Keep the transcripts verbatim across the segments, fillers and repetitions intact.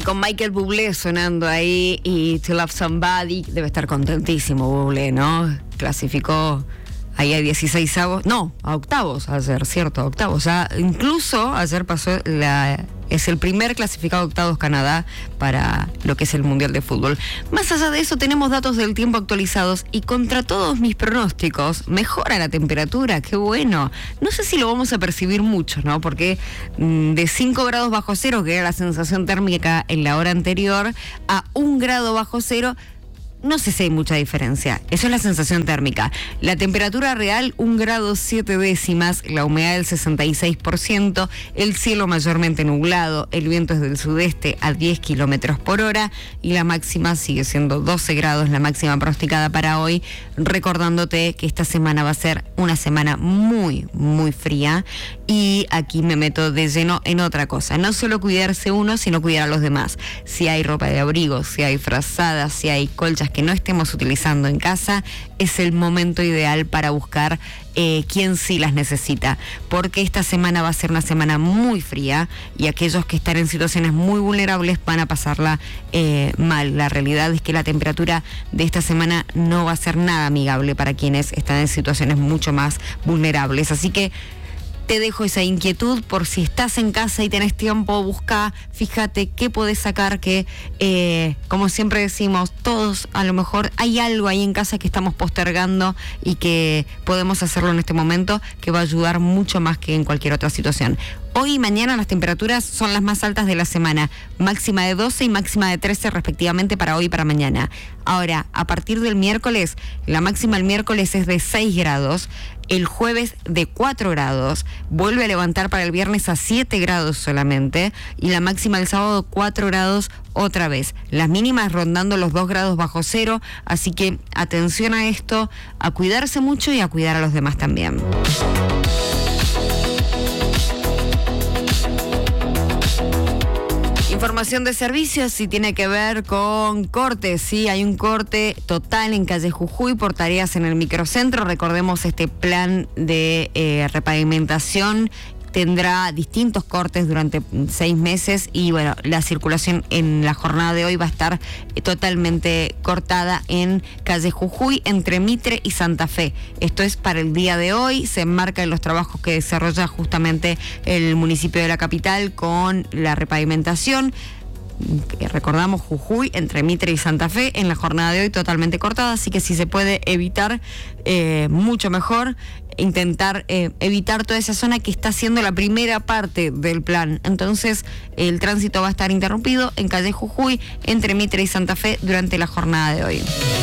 con Michael Bublé sonando ahí y To Love Somebody, debe estar contentísimo Bublé, ¿no? Clasificó ahí a dieciseisavos, no, a octavos ayer, cierto, a octavos. O sea, incluso ayer pasó la... Es el primer clasificado a octavos Canadá para lo que es el Mundial de Fútbol. Más allá de eso, tenemos datos del tiempo actualizados y contra todos mis pronósticos, mejora la temperatura, qué bueno. No sé si lo vamos a percibir mucho, ¿no? Porque mmm, de cinco grados bajo cero, que era la sensación térmica en la hora anterior, a un grado bajo cero, no sé si hay mucha diferencia. Eso es la sensación térmica. La temperatura real, un grado siete décimas, la humedad del sesenta y seis por ciento, el cielo mayormente nublado, el viento es del sudeste a diez kilómetros por hora y la máxima sigue siendo doce grados, la máxima pronosticada para hoy, recordándote que esta semana va a ser una semana muy, muy fría. Y aquí me meto de lleno en otra cosa. No solo cuidarse uno, sino cuidar a los demás. Si hay ropa de abrigo, si hay frazadas, si hay colchas que no estemos utilizando en casa, es el momento ideal para buscar eh, quién sí las necesita, porque esta semana va a ser una semana muy fría y aquellos que están en situaciones muy vulnerables van a pasarla eh, mal. La realidad es que la temperatura de esta semana no va a ser nada amigable para quienes están en situaciones mucho más vulnerables, así que te dejo esa inquietud por si estás en casa y tenés tiempo, busca, fíjate qué podés sacar, que eh, como siempre decimos, todos a lo mejor hay algo ahí en casa que estamos postergando y que podemos hacerlo en este momento, que va a ayudar mucho más que en cualquier otra situación. Hoy y mañana las temperaturas son las más altas de la semana, máxima de doce y máxima de trece respectivamente para hoy y para mañana. Ahora, a partir del miércoles, la máxima el miércoles es de seis grados, el jueves de cuatro grados, vuelve a levantar para el viernes a siete grados solamente y la máxima el sábado cuatro grados otra vez. Las mínimas rondando los dos grados bajo cero, así que atención a esto, a cuidarse mucho y a cuidar a los demás también. Información de servicios, si tiene que ver con cortes, sí, hay un corte total en calle Jujuy por tareas en el microcentro. Recordemos este plan de eh, repavimentación. Tendrá distintos cortes durante seis meses y bueno, la circulación en la jornada de hoy va a estar totalmente cortada en calle Jujuy entre Mitre y Santa Fe. Esto es para el día de hoy, se enmarca en los trabajos que desarrolla justamente el municipio de la capital con la repavimentación. Recordamos Jujuy entre Mitre y Santa Fe en la jornada de hoy totalmente cortada, así que si se puede evitar eh, mucho mejor, intentar eh, evitar toda esa zona que está siendo la primera parte del plan. Entonces el tránsito va a estar interrumpido en calle Jujuy entre Mitre y Santa Fe durante la jornada de hoy.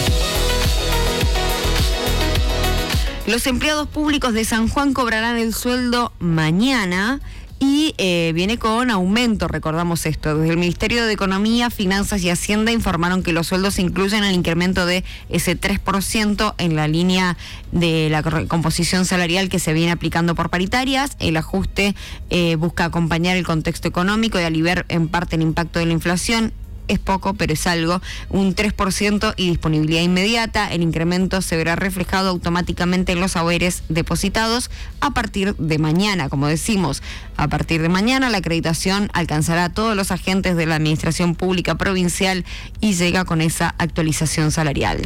Los empleados públicos de San Juan cobrarán el sueldo mañana y eh, viene con aumento, recordamos esto. Desde el Ministerio de Economía, Finanzas y Hacienda informaron que los sueldos incluyen el incremento de ese tres por ciento en la línea de la composición salarial que se viene aplicando por paritarias. El ajuste eh, busca acompañar el contexto económico y aliviar en parte el impacto de la inflación. Es poco, pero es algo, un tres por ciento y disponibilidad inmediata. El incremento se verá reflejado automáticamente en los haberes depositados a partir de mañana. Como decimos, a partir de mañana la acreditación alcanzará a todos los agentes de la Administración Pública Provincial y llega con esa actualización salarial.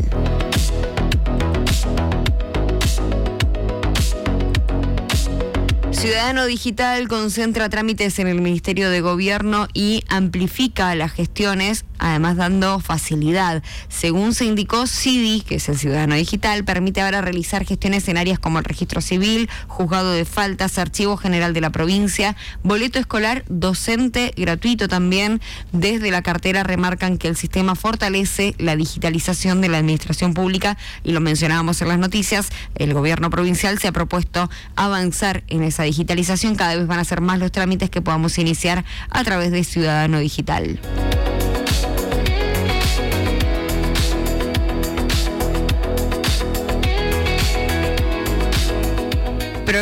Ciudadano Digital concentra trámites en el Ministerio de Gobierno y amplifica las gestiones, además dando facilidad. Según se indicó, C I D I, que es el Ciudadano Digital, permite ahora realizar gestiones en áreas como el registro civil, juzgado de faltas, archivo general de la provincia, boleto escolar, docente gratuito también. Desde la cartera remarcan que el sistema fortalece la digitalización de la administración pública y lo mencionábamos en las noticias. El gobierno provincial se ha propuesto avanzar en esa digitalización. Cada vez van a ser más los trámites que podamos iniciar a través de Ciudadano Digital.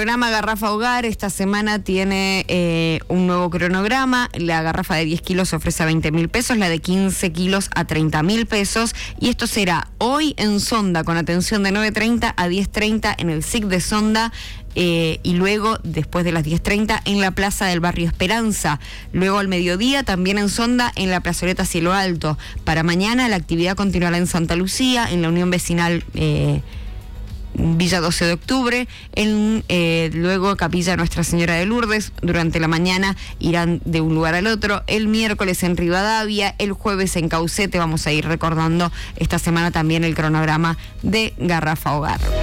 cronograma Garrafa Hogar esta semana tiene eh, un nuevo cronograma. La garrafa de diez kilos ofrece a veinte mil pesos, la de quince kilos a treinta mil pesos. Y esto será hoy en Sonda, con atención de nueve treinta a diez treinta en el S I C de Sonda. Eh, y luego, después de las diez treinta, en la Plaza del Barrio Esperanza. Luego al mediodía, también en Sonda, en la Plazoleta Cielo Alto. Para mañana la actividad continuará en Santa Lucía, en la Unión Vecinal eh, Villa doce de octubre, en, eh, luego Capilla Nuestra Señora de Lourdes. Durante la mañana irán de un lugar al otro. El miércoles en Rivadavia, el jueves en Caucete. Vamos a ir recordando esta semana también el cronograma de Garrafa Hogar.